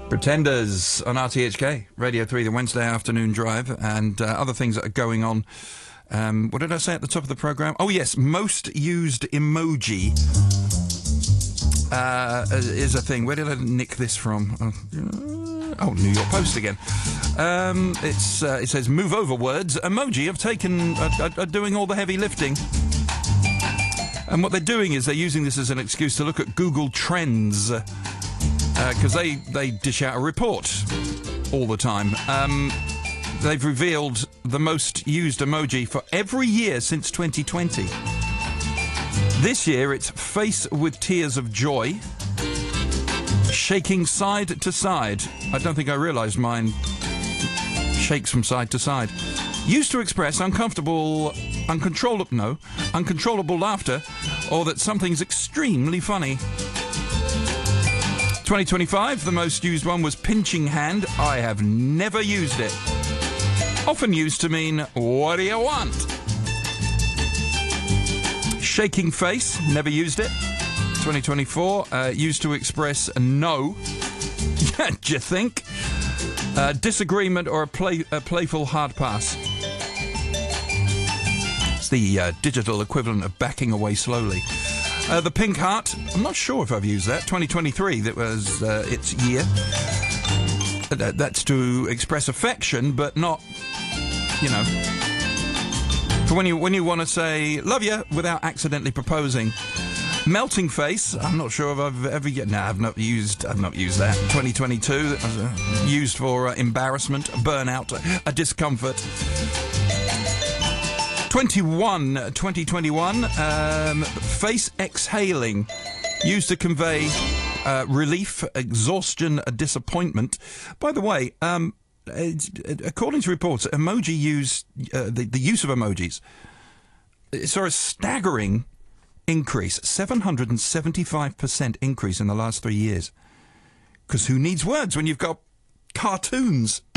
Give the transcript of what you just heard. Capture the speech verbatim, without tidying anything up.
Pretenders on R T H K, Radio three, the Wednesday afternoon drive, and uh, other things that are going on. Um, what did I say at the top of the programme? Oh, yes, most used emoji uh, is a thing. Where did I nick this from? Oh, oh New York Post again. Um, it's uh, it says, move over words. Emoji have taken, are, are doing all the heavy lifting. And what they're doing is they're using this as an excuse to look at Google Trends. Because uh, they, they dish out a report all the time. Um, they've revealed the most used emoji for every year since twenty twenty. This year it's face with tears of joy, shaking side to side. I don't think I realised mine shakes from side to side. Used to express uncomfortable, uncontrollable, no, uncontrollable laughter, or that something's extremely funny. twenty twenty-five, the most used one was pinching hand. I have never used it. Often used to mean, what do you want? Shaking face, never used it. twenty twenty-four, uh, used to express no. Do you think? Uh, disagreement or a, play, a playful hard pass. It's the uh, digital equivalent of backing away slowly. Uh, the pink heart, I'm not sure if I've used that. twenty twenty-three, that was uh, its year. Uh, that's to express affection, but not, you know, for when you when you want to say love you without accidentally proposing. Melting face, I'm not sure if I've ever yet. No, I've not used. I've not used that. twenty twenty-two, that was, uh, used for uh, embarrassment, burnout, a discomfort. twenty-one, twenty twenty-one, um, face exhaling, used to convey uh, relief, exhaustion, a disappointment. By the way, um, according to reports, emoji use, uh, the, the use of emojis saw a staggering increase, seven hundred seventy-five percent increase in the last three years. Because who needs words when you've got cartoons?